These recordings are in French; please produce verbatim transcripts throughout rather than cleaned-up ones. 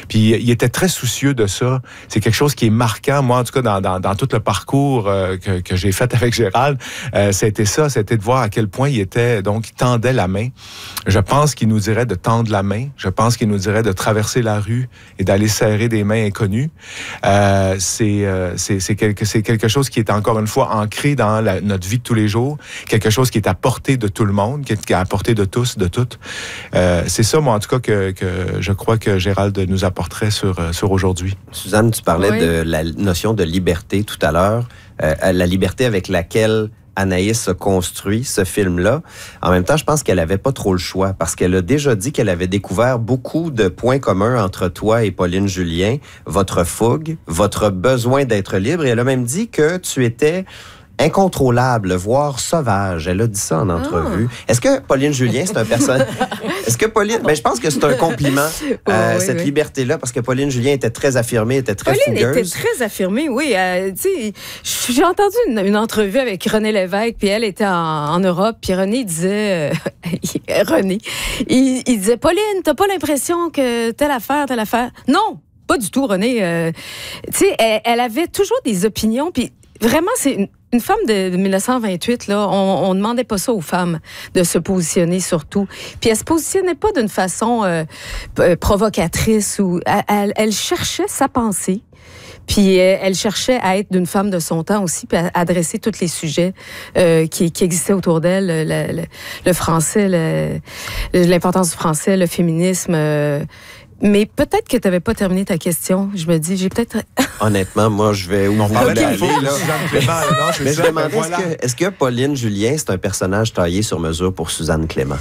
Puis il était très soucieux de ça. C'est quelque chose qui est marquant, moi, en tout cas, dans, dans, dans tout le parcours euh, que, que j'ai fait avec Gérald. Euh, c'était ça, c'était de voir à quel point il était, donc, il tendait la main. Je pense qu'il nous dirait de tendre la main. Je pense qu'il nous dirait de traverser la rue et d'aller serrer des mains inconnues. Euh, c'est, euh, c'est, c'est, quelque, c'est quelque chose qui est encore une fois ancré dans la, notre vie de tous les jours, quelque chose qui est à portée de tout le monde, qui est à portée de tous, de toutes. Euh, c'est ça, moi, en tout cas, que, que je crois que Gérald nous apporterait sur, sur aujourd'hui. Suzanne, tu parlais oui. de la notion de liberté tout à l'heure, euh, la liberté avec laquelle Anaïs a construit ce film-là. En même temps, je pense qu'elle avait pas trop le choix parce qu'elle a déjà dit qu'elle avait découvert beaucoup de points communs entre toi et Pauline Julien, votre fougue, votre besoin d'être libre. Et elle a même dit que tu étais incontrôlable, voire sauvage. Elle a dit ça en entrevue. Ah. Est-ce que Pauline Julien, c'est un personnage... Est-ce que Pauline... Ben, je pense que c'est un compliment, euh, oui, cette oui. liberté-là, parce que Pauline Julien était très affirmée, était très Pauline fougueuse. était très affirmée, oui. Euh, tu sais, j'ai entendu une, une entrevue avec René Lévesque, puis elle était en, en Europe, puis René disait... Euh, René, il, il disait, Pauline, t'as pas l'impression que telle affaire, telle affaire... Non, pas du tout, René. Euh, tu sais, elle, elle avait toujours des opinions, puis vraiment, c'est... Une, Une femme de dix-neuf cent vingt-huit, là, on ne demandait pas ça aux femmes de se positionner surtout. Puis elle se positionnait pas d'une façon euh, provocatrice ou elle, elle, elle cherchait sa pensée. Puis euh, elle cherchait à être d'une femme de son temps aussi, puis à adresser tous les sujets euh, qui, qui existaient autour d'elle, le, le, le français, le, l'importance du français, le féminisme. Euh, Mais peut-être que tu n'avais pas terminé ta question. Je me dis, j'ai peut-être... Honnêtement, moi, je vais... On parlait de aller, là. Suzanne Clément, non, c'est Mais ça, je me demandais, voilà. est-ce que, est-ce que Pauline Julien, c'est un personnage taillé sur mesure pour Suzanne Clément?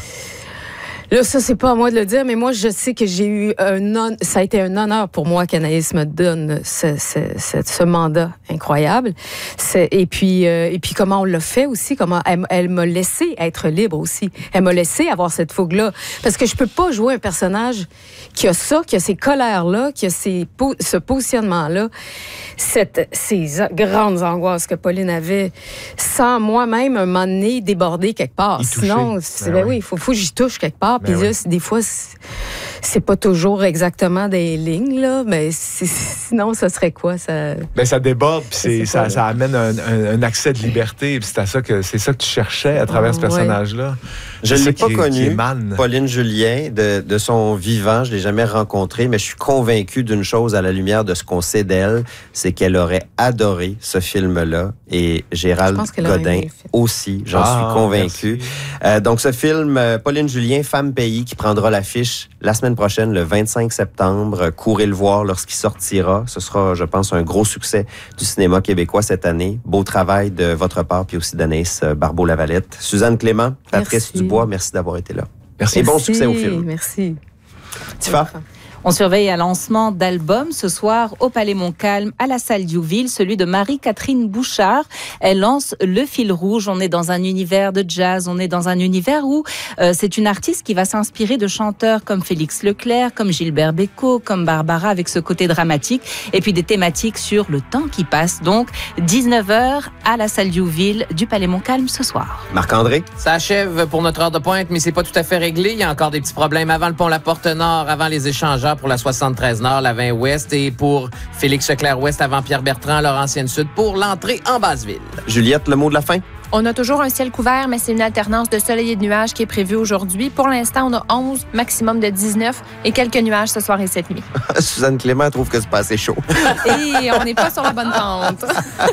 Là, ça, c'est pas à moi de le dire, mais moi, je sais que j'ai eu un... On... Ça a été un honneur pour moi qu'Anaïs me donne ce, ce, ce, ce mandat incroyable. C'est... Et, puis, euh, et puis, comment on l'a fait aussi, comment elle, elle m'a laissé être libre aussi. Elle m'a laissé avoir cette fougue-là. Parce que je peux pas jouer un personnage qui a ça, qui a ces colères-là, qui a ces po- ce positionnement-là, cette, ces grandes angoisses que Pauline avait, sans moi-même, un moment donné, déborder quelque part. Y Sinon, c'est, ben, ben oui, il faut, faut que j'y touche quelque part. Puis ben là, oui. des fois, c'est, c'est pas toujours exactement des lignes, là, mais c'est, sinon, ça serait quoi? Ça, ben, ça déborde, puis c'est, ça, pas, ça amène un, un, un accès de liberté, puis c'est, à ça que, c'est ça que tu cherchais à travers oh, ce personnage-là. Je ne l'ai pas connue, qui Pauline Julien, de, de son vivant, je ne l'ai jamais rencontrée, mais je suis convaincu d'une chose à la lumière de ce qu'on sait d'elle, c'est qu'elle aurait adoré ce film-là, et Gérald Godin aussi, j'en ah, suis convaincu. Euh, donc ce film, euh, Pauline Julien, Femme Pays, qui prendra l'affiche la semaine prochaine, le vingt-cinq septembre. Courez le voir lorsqu'il sortira. Ce sera, je pense, un gros succès du cinéma québécois cette année. Beau travail de votre part, puis aussi d'Anaïs Barbeau-Lavalette. Suzanne Clément, Patrice merci. Dubois, merci d'avoir été là. Merci. Et bon succès au film. Merci. Tifa? On surveille un lancement d'album ce soir au Palais Montcalm, à la salle Diouville, celui de Marie-Catherine Bouchard. Elle lance Le Fil Rouge. On est dans un univers de jazz, on est dans un univers où euh, c'est une artiste qui va s'inspirer de chanteurs comme Félix Leclerc, comme Gilbert Bécaud, comme Barbara, avec ce côté dramatique, et puis des thématiques sur le temps qui passe. Donc, dix-neuf heures à la salle Diouville du Palais Montcalm ce soir. Marc-André? Ça achève pour notre heure de pointe, mais c'est pas tout à fait réglé. Il y a encore des petits problèmes avant le pont La Porte-Nord, avant les échangeurs pour la soixante-treize Nord, la vingt Ouest, et pour Félix Leclerc Ouest avant Pierre Bertrand, Laurentienne Sud pour l'entrée en Basse-Ville. Juliette, le mot de la fin? On a toujours un ciel couvert, mais c'est une alternance de soleil et de nuages qui est prévue aujourd'hui. Pour l'instant, on a onze, maximum de dix-neuf, et quelques nuages ce soir et cette nuit. Suzanne Clément trouve que c'est pas assez chaud. Et on n'est pas sur la bonne pente.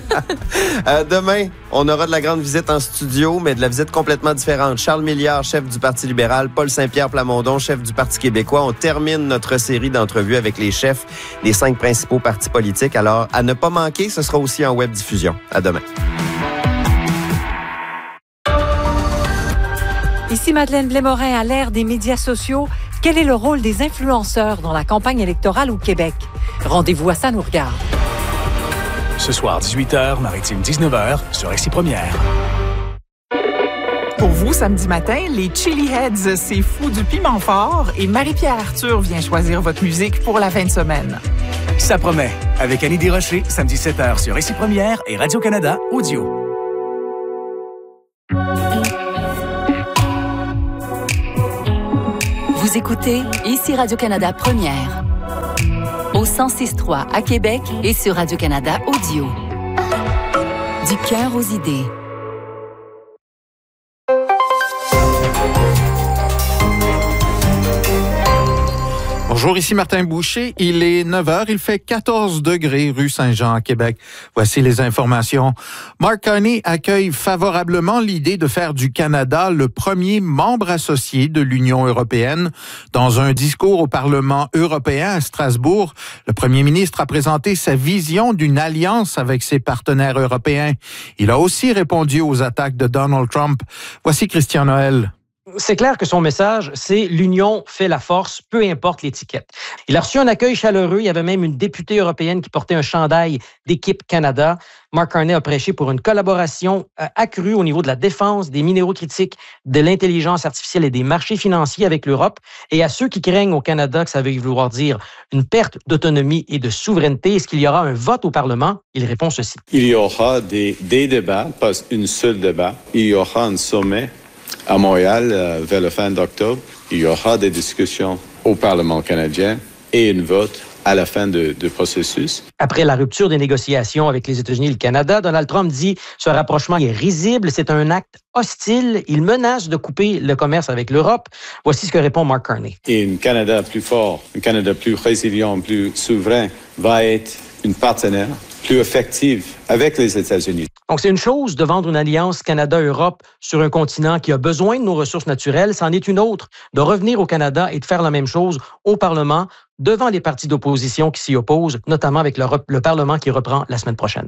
euh, demain, on aura de la grande visite en studio, mais de la visite complètement différente. Charles Milliard, chef du Parti libéral, Paul Saint-Pierre Plamondon, chef du Parti québécois. On termine notre série d'entrevues avec les chefs des cinq principaux partis politiques. Alors, à ne pas manquer, ce sera aussi en web diffusion. À demain. Ici Madeleine Blais-Morin. À l'ère des médias sociaux, quel est le rôle des influenceurs dans la campagne électorale au Québec? Rendez-vous à Ça nous regarde. Ce soir, dix-huit heures, Maritime dix-neuf heures, sur Récit Première. Pour vous, samedi matin, les Chili Heads, c'est fou du piment fort, et Marie-Pierre Arthur vient choisir votre musique pour la fin de semaine. Ça promet. Avec Annie Desrochers, samedi sept heures sur Récit Première et Radio-Canada Audio. Vous écoutez ici Radio-Canada Première. au cent six trois à Québec et sur Radio-Canada Audio. Du cœur aux idées. Bonjour, ici Martin Boucher. Il est neuf heures, il fait quatorze degrés rue Saint-Jean à Québec. Voici les informations. Mark Carney accueille favorablement l'idée de faire du Canada le premier membre associé de l'Union européenne. Dans un discours au Parlement européen à Strasbourg, le premier ministre a présenté sa vision d'une alliance avec ses partenaires européens. Il a aussi répondu aux attaques de Donald Trump. Voici Christian Noël. C'est clair que son message, c'est « l'union fait la force, peu importe l'étiquette ». Il a reçu un accueil chaleureux. Il y avait même une députée européenne qui portait un chandail d'équipe Canada. Mark Carney a prêché pour une collaboration accrue au niveau de la défense, des minéraux critiques, de l'intelligence artificielle et des marchés financiers avec l'Europe. Et à ceux qui craignent au Canada que ça veuille vouloir dire une perte d'autonomie et de souveraineté, est-ce qu'il y aura un vote au Parlement? Il répond ceci. Il y aura des, des débats, pas un seul débat. Il y aura un sommet à Montréal, euh, vers la fin d'octobre. Il y aura des discussions au Parlement canadien et un vote à la fin du processus. Après la rupture des négociations avec les États-Unis et le Canada, Donald Trump dit « ce rapprochement est risible, c'est un acte hostile, il menace de couper le commerce avec l'Europe ». Voici ce que répond Mark Carney. Et un Canada plus fort, un Canada plus résilient, plus souverain, va être un partenaire plus effectif avec les États-Unis. Donc, c'est une chose de vendre une alliance Canada-Europe sur un continent qui a besoin de nos ressources naturelles. C'en est une autre de revenir au Canada et de faire la même chose au Parlement devant les partis d'opposition qui s'y opposent, notamment avec le, le Parlement qui reprend la semaine prochaine.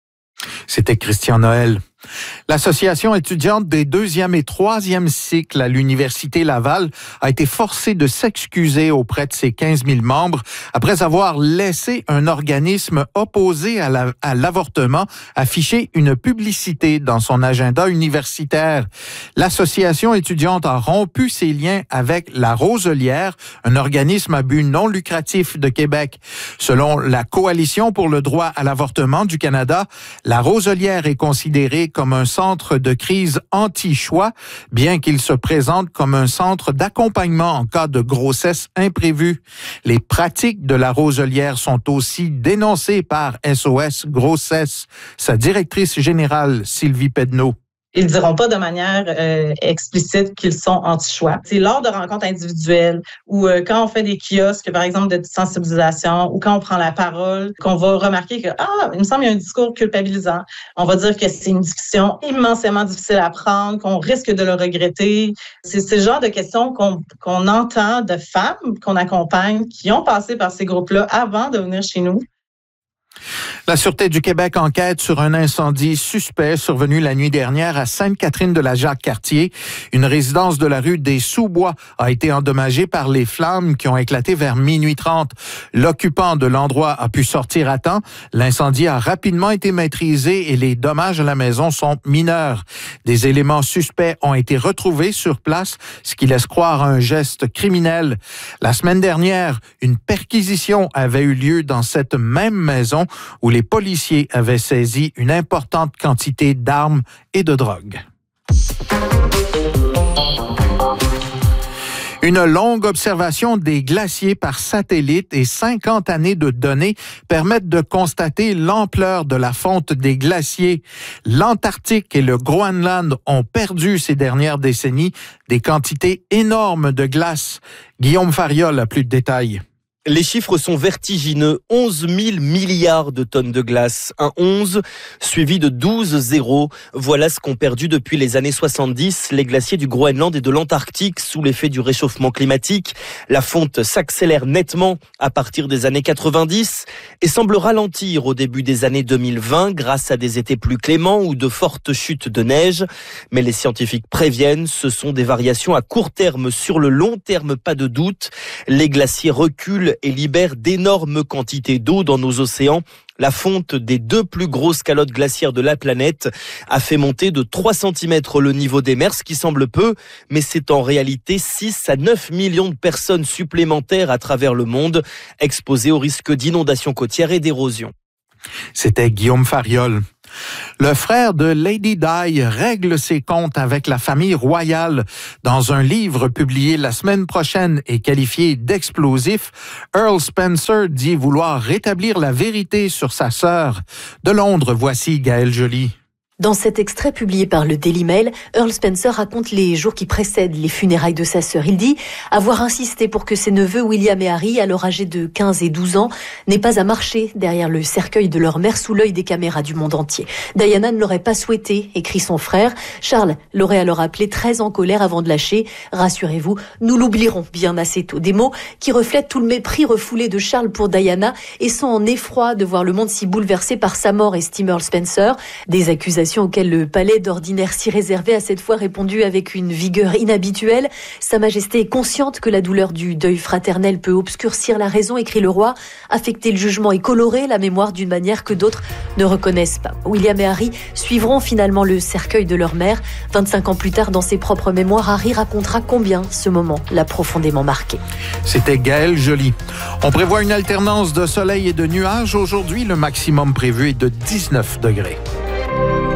C'était Christian Noël. L'Association étudiante des deuxième et troisième cycles à l'Université Laval a été forcée de s'excuser auprès de ses quinze mille membres après avoir laissé un organisme opposé à, la, à l'avortement afficher une publicité dans son agenda universitaire. L'association étudiante a rompu ses liens avec La Roselière, un organisme à but non lucratif de Québec. Selon la Coalition pour le droit à l'avortement du Canada, La Roselière est considérée comme un centre de crise anti-choix, bien qu'il se présente comme un centre d'accompagnement en cas de grossesse imprévue. Les pratiques de La Roselière sont aussi dénoncées par S O S Grossesse. Sa directrice générale, Sylvie Pedneau. Ils ne diront pas de manière euh, explicite qu'ils sont anti-choix. C'est lors de rencontres individuelles ou euh, quand on fait des kiosques, par exemple, de sensibilisation ou quand on prend la parole, qu'on va remarquer que, ah, il me semble qu'il y a un discours culpabilisant. On va dire que c'est une discussion immensément difficile à prendre, qu'on risque de le regretter. C'est ce genre de questions qu'on, qu'on entend de femmes qu'on accompagne qui ont passé par ces groupes-là avant de venir chez nous. La Sûreté du Québec enquête sur un incendie suspect survenu la nuit dernière à Sainte-Catherine-de-la-Jacques-Cartier. Une résidence de la rue des Sous-Bois a été endommagée par les flammes qui ont éclaté vers minuit trente. L'occupant de l'endroit a pu sortir à temps. L'incendie a rapidement été maîtrisé et les dommages à la maison sont mineurs. Des éléments suspects ont été retrouvés sur place, ce qui laisse croire à un geste criminel. La semaine dernière, une perquisition avait eu lieu dans cette même maison où les policiers avaient saisi une importante quantité d'armes et de drogue. Une longue observation des glaciers par satellite et cinquante années de données permettent de constater l'ampleur de la fonte des glaciers. L'Antarctique et le Groenland ont perdu ces dernières décennies des quantités énormes de glace. Guillaume Fariol a plus de détails. Les chiffres sont vertigineux. onze mille milliards de tonnes de glace. Un onze suivi de douze zéros. Voilà ce qu'ont perdu depuis les années soixante-dix les glaciers du Groenland et de l'Antarctique sous l'effet du réchauffement climatique. La fonte s'accélère nettement à partir des années quatre-vingt-dix et semble ralentir au début des années deux mille vingt grâce à des étés plus cléments ou de fortes chutes de neige. Mais les scientifiques préviennent, ce sont des variations à court terme. Sur le long terme, pas de doute. Les glaciers reculent et libère d'énormes quantités d'eau dans nos océans. La fonte des deux plus grosses calottes glaciaires de la planète a fait monter de trois centimètres le niveau des mers, ce qui semble peu, mais c'est en réalité six à neuf millions de personnes supplémentaires à travers le monde, exposées au risque d'inondations côtières et d'érosion. C'était Guillaume Fariol. Le frère de Lady Di règle ses comptes avec la famille royale. Dans un livre publié la semaine prochaine et qualifié d'explosif, Earl Spencer dit vouloir rétablir la vérité sur sa sœur. De Londres, voici Gaëlle Joly. Dans cet extrait publié par le Daily Mail, Earl Spencer raconte les jours qui précèdent les funérailles de sa sœur. Il dit avoir insisté pour que ses neveux William et Harry, alors âgés de quinze et douze ans, n'aient pas à marcher derrière le cercueil de leur mère sous l'œil des caméras du monde entier. Diana ne l'aurait pas souhaité, écrit son frère. Charles l'aurait alors appelé très en colère avant de lâcher « Rassurez-vous, nous l'oublierons bien assez tôt ». Des mots qui reflètent tout le mépris refoulé de Charles pour Diana et sont en effroi de voir le monde si bouleversé par sa mort, estime Earl Spencer. Des accusations auxquelles le palais, d'ordinaire si réservé, a cette fois répondu avec une vigueur inhabituelle. Sa Majesté est consciente que la douleur du deuil fraternel peut obscurcir la raison, écrit le roi, affecter le jugement et colorer la mémoire d'une manière que d'autres ne reconnaissent pas. William et Harry suivront finalement le cercueil de leur mère. vingt-cinq ans plus tard, dans ses propres mémoires, Harry racontera combien ce moment l'a profondément marqué. C'était Gaëlle Joly. On prévoit une alternance de soleil et de nuages. Aujourd'hui, le maximum prévu est de dix-neuf degrés.